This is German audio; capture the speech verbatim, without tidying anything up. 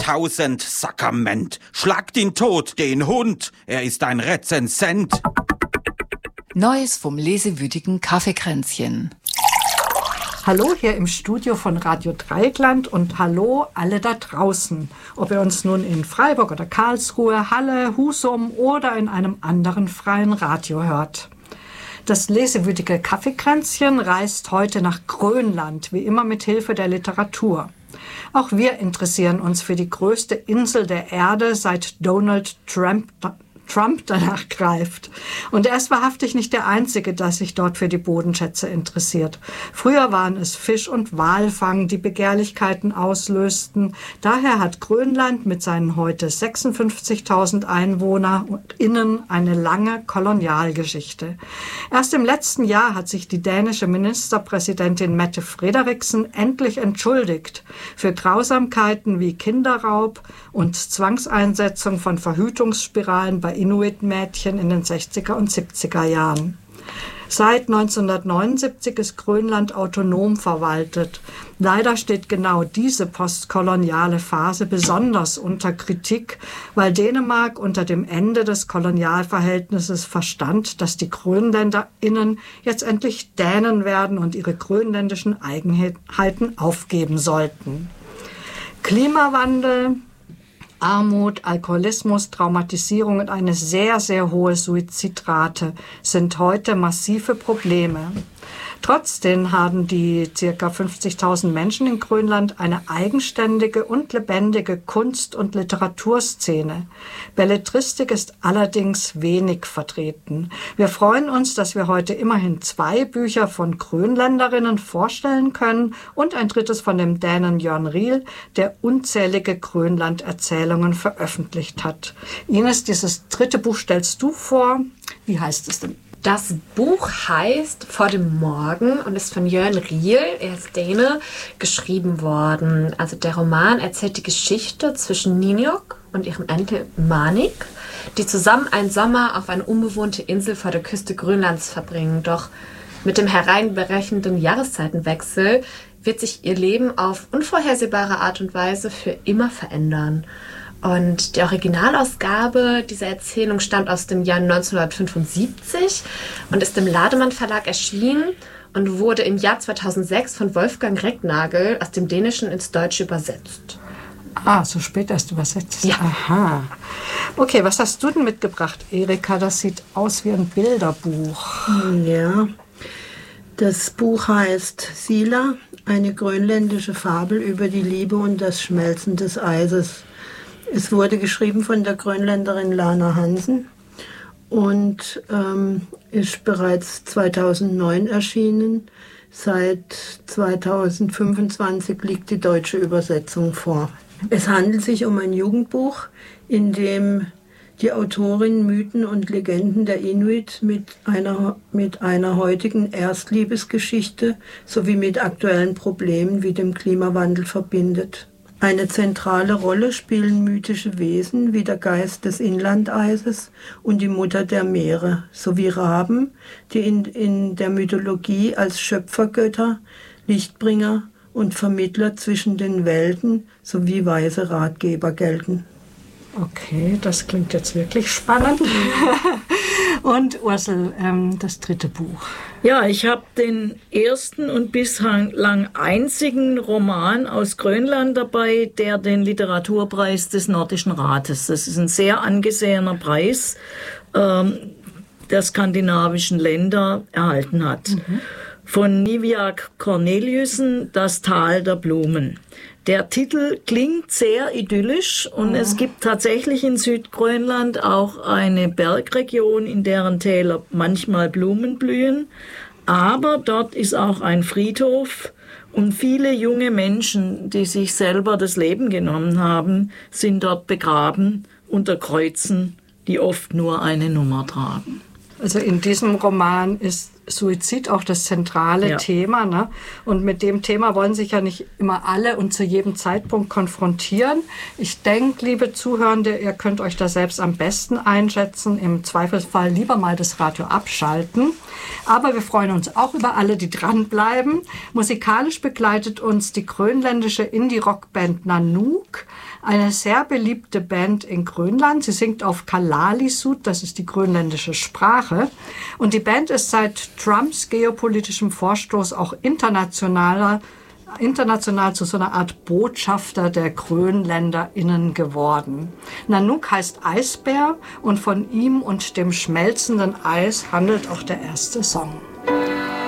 Tausend Sakrament, schlagt ihn tot, den Hund, er ist ein Rezensent. Neues vom lesewütigen Kaffeekränzchen. Hallo hier im Studio von Radio Dreieckland und hallo alle da draußen. Ob ihr uns nun in Freiburg oder Karlsruhe, Halle, Husum oder in einem anderen freien Radio hört. Das lesewütige Kaffeekränzchen reist heute nach Grönland, wie immer mit Hilfe der Literatur. Auch wir interessieren uns für die größte Insel der Erde, seit Donald Trump Trump danach greift. Und er ist wahrhaftig nicht der Einzige, der sich dort für die Bodenschätze interessiert. Früher waren es Fisch- und Walfang, die Begehrlichkeiten auslösten. Daher hat Grönland mit seinen heute sechsundfünfzigtausend EinwohnerInnen eine lange Kolonialgeschichte. Erst im letzten Jahr hat sich die dänische Ministerpräsidentin Mette Frederiksen endlich entschuldigt für Grausamkeiten wie Kinderraub und Zwangseinsetzung von Verhütungsspiralen bei Inuit-Mädchen in den sechziger und siebziger Jahren. Seit neunzehnhundertneunundsiebzig ist Grönland autonom verwaltet. Leider steht genau diese postkoloniale Phase besonders unter Kritik, weil Dänemark unter dem Ende des Kolonialverhältnisses verstand, dass die GrönländerInnen jetzt endlich Dänen werden und ihre grönländischen Eigenheiten aufgeben sollten. Klimawandel, Armut, Alkoholismus, Traumatisierung und eine sehr, sehr hohe Suizidrate sind heute massive Probleme. Trotzdem haben die ca. fünfzigtausend Menschen in Grönland eine eigenständige und lebendige Kunst- und Literaturszene. Belletristik ist allerdings wenig vertreten. Wir freuen uns, dass wir heute immerhin zwei Bücher von Grönländerinnen vorstellen können und ein drittes von dem Dänen Jørn Riel, der unzählige Grönland-Erzählungen veröffentlicht hat. Ines, dieses dritte Buch stellst du vor. Wie heißt es denn? Das Buch heißt Vor dem Morgen und ist von Jørn Riel, er ist Däne, geschrieben worden. Also der Roman erzählt die Geschichte zwischen Ninjok und ihrem Enkel Manik, die zusammen einen Sommer auf eine unbewohnte Insel vor der Küste Grönlands verbringen. Doch mit dem hereinbrechenden Jahreszeitenwechsel wird sich ihr Leben auf unvorhersehbare Art und Weise für immer verändern. Und die Originalausgabe dieser Erzählung stammt aus dem Jahr neunzehnhundertfünfundsiebzig und ist im Lademann Verlag erschienen und wurde im Jahr zweitausendsechs von Wolfgang Recknagel aus dem Dänischen ins Deutsche übersetzt. Ah, so spät erst übersetzt. Ja. Aha. Okay, was hast du denn mitgebracht, Erika? Das sieht aus wie ein Bilderbuch. Ja, das Buch heißt Sila, eine grönländische Fabel über die Liebe und das Schmelzen des Eises. Es wurde geschrieben von der Grönländerin Lana Hansen und ähm, ist bereits zweitausendneun erschienen. Seit zweitausendfünfundzwanzig liegt die deutsche Übersetzung vor. Es handelt sich um ein Jugendbuch, in dem die Autorin Mythen und Legenden der Inuit mit einer, mit einer heutigen Erstliebesgeschichte sowie mit aktuellen Problemen wie dem Klimawandel verbindet. Eine zentrale Rolle spielen mythische Wesen wie der Geist des Inlandeises und die Mutter der Meere, sowie Raben, die in, in der Mythologie als Schöpfergötter, Lichtbringer und Vermittler zwischen den Welten sowie weise Ratgeber gelten. Okay, das klingt jetzt wirklich spannend. Und Ursel, ähm, das dritte Buch. Ja, ich habe den ersten und bislang einzigen Roman aus Grönland dabei, der den Literaturpreis des Nordischen Rates, das ist ein sehr angesehener Preis, ähm, der skandinavischen Länder erhalten hat. Mhm. Von Niviaq Corneliussen, Das Tal der Blumen. Der Titel klingt sehr idyllisch und mhm. es gibt tatsächlich in Südgrönland auch eine Bergregion, in deren Täler manchmal Blumen blühen. Aber dort ist auch ein Friedhof und viele junge Menschen, die sich selber das Leben genommen haben, sind dort begraben unter Kreuzen, die oft nur eine Nummer tragen. Also in diesem Roman ist Suizid auch das zentrale ja. Thema, ne? Und mit dem Thema wollen sich ja nicht immer alle und zu jedem Zeitpunkt konfrontieren. Ich denke, liebe Zuhörende, ihr könnt euch da selbst am besten einschätzen. Im Zweifelsfall lieber mal das Radio abschalten. Aber wir freuen uns auch über alle, die dranbleiben. Musikalisch begleitet uns die grönländische Indie-Rockband Nanook. Eine sehr beliebte Band in Grönland. Sie singt auf Kalaallisut, das ist die grönländische Sprache. Und die Band ist seit Trumps geopolitischem Vorstoß auch internationaler international zu so einer Art Botschafter der GrönländerInnen geworden. Nanook heißt Eisbär und von ihm und dem schmelzenden Eis handelt auch der erste Song.